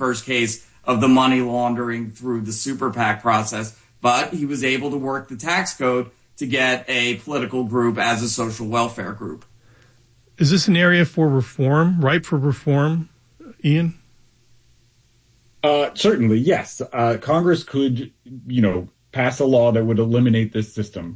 first case of the money laundering through the super PAC process, but he was able to work the tax code to get a political group as a social welfare group. Is this an area for reform, ripe for reform, Ian? Certainly, yes. Congress could, pass a law that would eliminate this system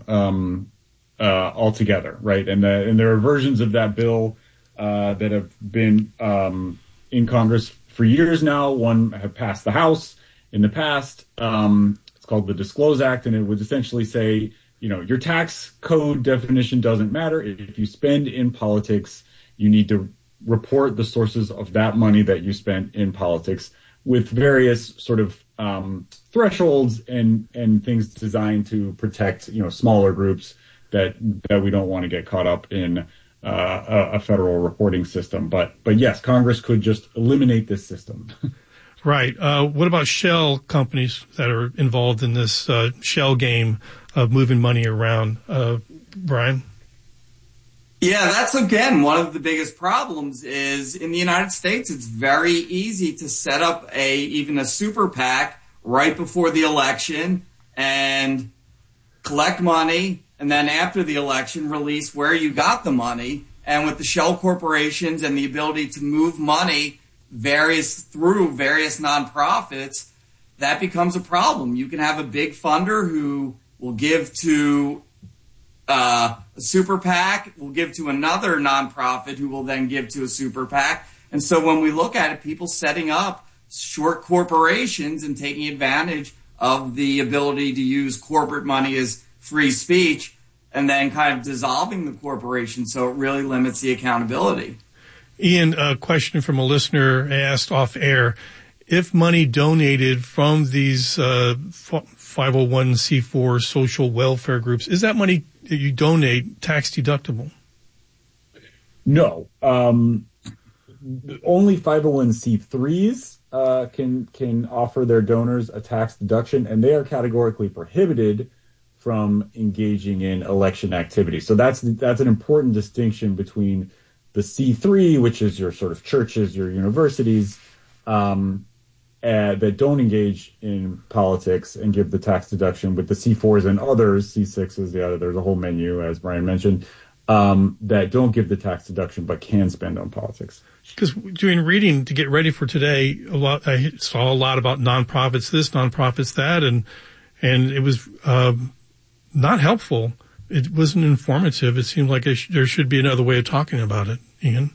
altogether, right? And there are versions of that bill that have been in Congress for years now. One have passed the House in the past. It's called the Disclose Act, and it would essentially say, your tax code definition doesn't matter. If you spend in politics, you need to report the sources of that money that you spent in politics, with various sort of thresholds and things designed to protect, smaller groups that we don't want to get caught up in a federal reporting system. But yes, Congress could just eliminate this system. Right. What about shell companies that are involved in this shell game of moving money around? Brian? Yeah, that's, again, one of the biggest problems is in the United States, it's very easy to set up even a super PAC right before the election and collect money, and then after the election, release where you got the money. And with the shell corporations and the ability to move money through various nonprofits, that becomes a problem. You can have a big funder who will give to a super PAC, will give to another nonprofit who will then give to a super PAC. And so when we look at it, people setting up short corporations and taking advantage of the ability to use corporate money as free speech and then kind of dissolving the corporation, so it really limits the accountability. Ian, a question from a listener asked off air, if money donated from these 501c4 social welfare groups, is that money that you donate tax deductible? No. Only 501c3s can offer their donors a tax deduction, and they are categorically prohibited from engaging in election activity. So that's an important distinction between the C3, which is your sort of churches, your universities, that don't engage in politics and give the tax deduction, with the C4s and others, C6s, there's a whole menu, as Brian mentioned, that don't give the tax deduction but can spend on politics. Because doing reading to get ready for today, I saw a lot about nonprofits this, nonprofits that, and it was not helpful. It wasn't informative. It seemed like there should be another way of talking about it. Ian?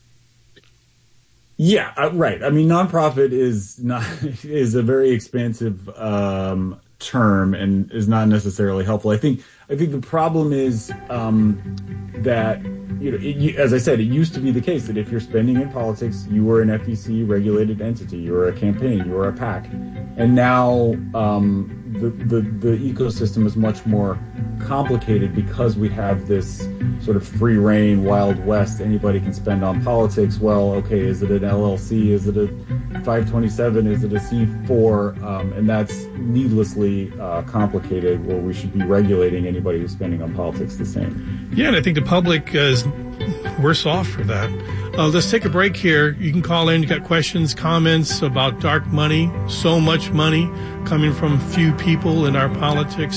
Yeah, right. I mean, nonprofit is a very expansive term and is not necessarily helpful. I think the problem is that, as I said, it used to be the case that if you're spending in politics, you were an FEC regulated entity, you were a campaign, you were a PAC, and now the ecosystem is much more complicated because we have this sort of free reign, Wild West. Anybody can spend on politics. Well, okay, is it an LLC? Is it a 527? Is it a C4? And that's needlessly complicated, where we should be regulating anybody who's spending on politics the same. Yeah, and I think the public is worse off for that. Let's take a break here. You can call in. You got questions, comments about dark money, so much money coming from few people in our politics.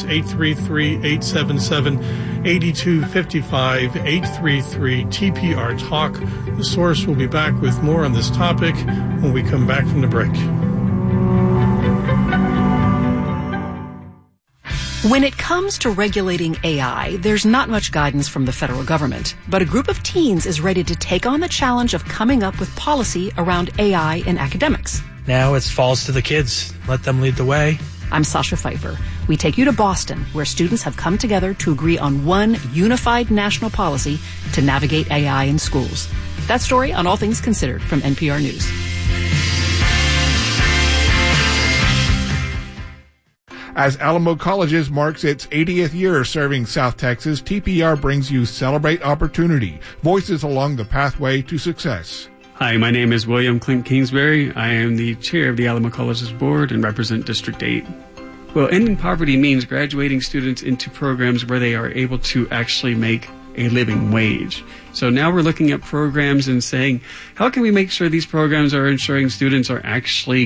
833-877-8255, 833-TPR Talk. The Source will be back with more on this topic when we come back from the break. When it comes to regulating AI, there's not much guidance from the federal government, but a group of teens is ready to take on the challenge of coming up with policy around AI in academics. Now it falls to the kids. Let them lead the way. I'm Sasha Pfeiffer. We take you to Boston, where students have come together to agree on one unified national policy to navigate AI in schools. That story on All Things Considered from NPR News. As Alamo Colleges marks its 80th year serving South Texas, TPR brings you Celebrate Opportunity, voices along the pathway to success. Hi, my name is William Clint Kingsbury. I am the chair of the Alamo Colleges Board and represent District 8. Well, ending poverty means graduating students into programs where they are able to actually make a living wage. So now we're looking at programs and saying, how can we make sure these programs are ensuring students are actually